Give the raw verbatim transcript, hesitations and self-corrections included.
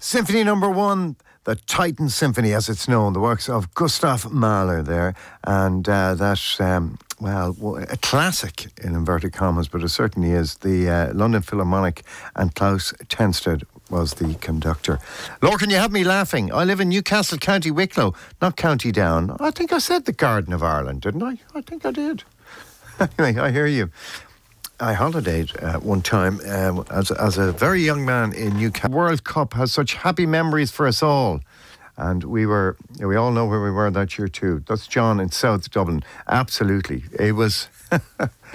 Symphony number one, the Titan Symphony as it's known, the works of Gustav Mahler there, and uh, that, um, well, a classic in inverted commas, but it certainly is, the uh, London Philharmonic, and Klaus Tensted was the conductor. Lorcan, you have me laughing. I live in Newcastle, County Wicklow, not County Down. I think I said the Garden of Ireland, didn't I? I think I did. Anyway, I hear you. I holidayed uh, one time uh, as, as a very young man in Newcastle. World Cup has such happy memories for us all. And we were, we all know where we were that year too. That's John in South Dublin. Absolutely. It was